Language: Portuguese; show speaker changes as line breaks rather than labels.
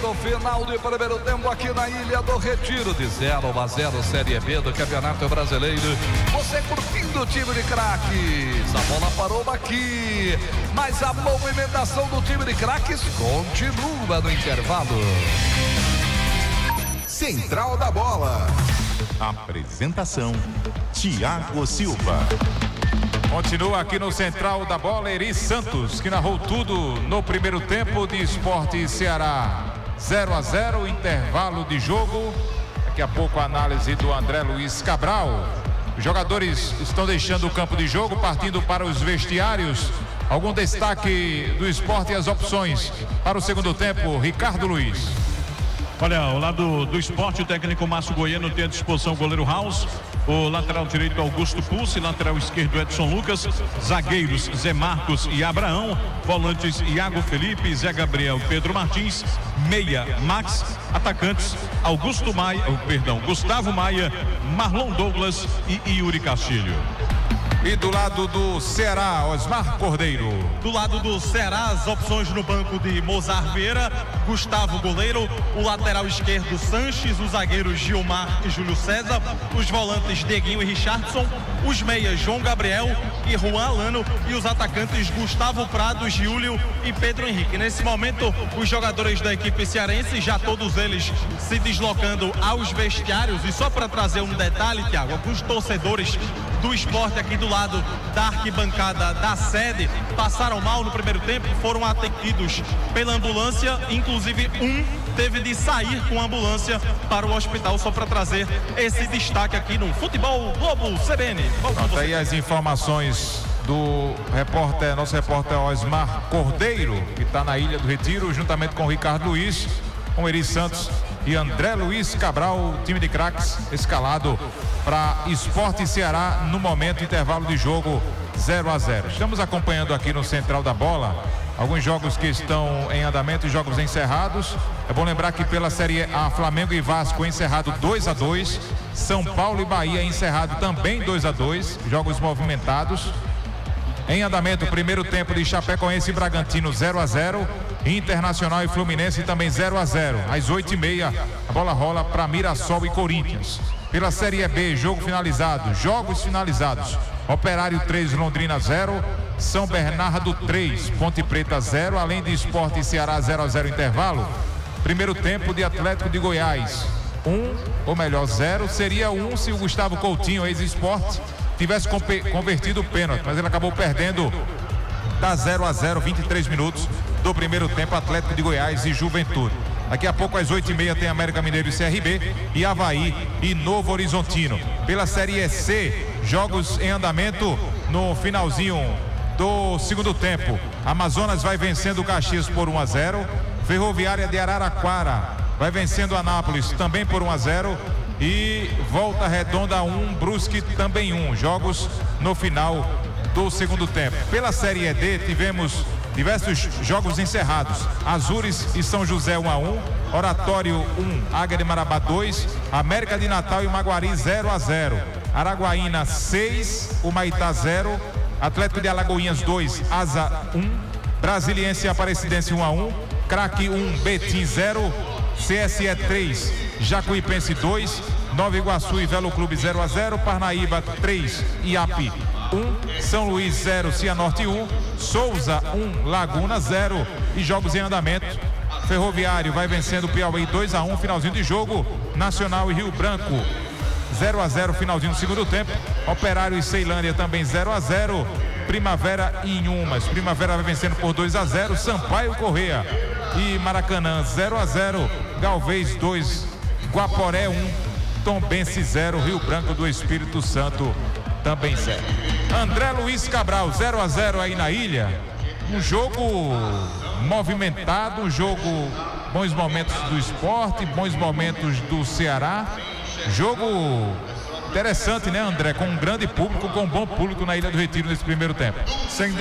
Rito final de primeiro tempo aqui na Ilha do Retiro, de 0-0, Série B do Campeonato Brasileiro. Você curtindo o time de craques. A bola parou aqui, mas a movimentação do time de craques continua no intervalo.
Central da Bola. Apresentação: Tiago Silva.
Continua aqui no Central da Bola, Eri Santos, que narrou tudo no primeiro tempo de Sport e Ceará. 0-0, intervalo de jogo. Daqui a pouco a análise do André Luiz Cabral. Os jogadores estão deixando o campo de jogo, partindo para os vestiários. Algum destaque do Sport e as opções para o segundo tempo, Ricardo Luiz?
Olha, ao lado do Sport, o técnico Márcio Goiano tem à disposição o goleiro House, o lateral direito Augusto Pulse, lateral esquerdo Edson Lucas, zagueiros Zé Marcos e Abraão, volantes Iago Felipe, Zé Gabriel, Pedro Martins, meia Max, atacantes Gustavo Maia, Marlon Douglas e Yuri Castilho.
E do lado do Ceará, Osmar Cordeiro.
Do lado do Ceará, as opções no banco de Mozart Vieira, Gustavo goleiro, o lateral esquerdo Sanches, os zagueiros Gilmar e Júlio César, os volantes Deguinho e Richardson, os meias João Gabriel e Juan Alano e os atacantes Gustavo Prado, Júlio e Pedro Henrique. Nesse momento, os jogadores da equipe cearense, já todos eles se deslocando aos vestiários. E só para trazer um detalhe, Thiago, alguns torcedores do Sport aqui do lado da arquibancada da sede passaram mal no primeiro tempo, foram atendidos pela ambulância, inclusive um teve de sair com a ambulância para o hospital, só para trazer esse destaque aqui no Futebol Globo CBN.
Pronto, aí as informações do nosso repórter Osmar Cordeiro, que está na Ilha do Retiro, juntamente com o Ricardo Luiz, com Eri Santos e André Luiz Cabral, time de craques escalado para Sport e Ceará no momento, intervalo de jogo 0-0. Estamos acompanhando aqui no Central da Bola alguns jogos que estão em andamento e jogos encerrados. É bom lembrar que pela Série A, Flamengo e Vasco encerrado 2-2, São Paulo e Bahia encerrado também 2-2, jogos movimentados. Em andamento, primeiro tempo de Chapecoense e Bragantino 0-0, Internacional e Fluminense também 0-0. Às 8h30, a bola rola para Mirassol e Corinthians. Pela Série B, jogos finalizados. Operário 3, Londrina 0, São Bernardo 3, Ponte Preta 0, além de Sport e Ceará 0-0 intervalo. Primeiro tempo de Atlético de Goiás 0, seria 1 se o Gustavo Coutinho, ex-Sport, tivesse convertido o pênalti, mas ele acabou perdendo. Tá 0-0, 23 minutos do primeiro tempo, Atlético de Goiás e Juventude. Daqui a pouco às 8h30 tem América Mineiro e CRB e Avaí e Novo Horizontino. Pela Série C, jogos em andamento no finalzinho do segundo tempo. Amazonas vai vencendo o Caxias por 1-0. Ferroviária de Araraquara vai vencendo Anápolis também por 1-0. E Volta Redonda 1, Brusque também 1. Jogos no final do segundo tempo. Pela Série D tivemos diversos jogos encerrados. Azures e São José 1-1, Oratório 1, Águia de Marabá 2, América de Natal e Maguari 0-0, Araguaína 6, Humaitá 0, Atlético de Alagoinhas 2, Asa 1, Brasiliense e Aparecidense 1-1, Craque 1, Betim 0, CSE 3, Jacuipense 2, Nova Iguaçu e Velo Clube 0-0, Parnaíba 3, IAP 1, São Luís 0, Cianorte 1, Souza 1, Laguna 0 e jogos em andamento. Ferroviário vai vencendo o Piauí 2-1, finalzinho de jogo. Nacional e Rio Branco 0-0, finalzinho do segundo tempo. Operário e Ceilândia também 0-0. Primavera e Inhumas, Primavera vai vencendo por 2-0. Sampaio Correia e Maracanã 0-0. Galvez 2, Guaporé 1, Tombense 0, Rio Branco do Espírito Santo também 0. André Luiz Cabral, 0-0 aí na ilha. Um jogo movimentado, um jogo, bons momentos do Sport, bons momentos do Ceará. Jogo interessante, né, André? Com um grande público, com um bom público na Ilha do Retiro nesse primeiro tempo.
Sem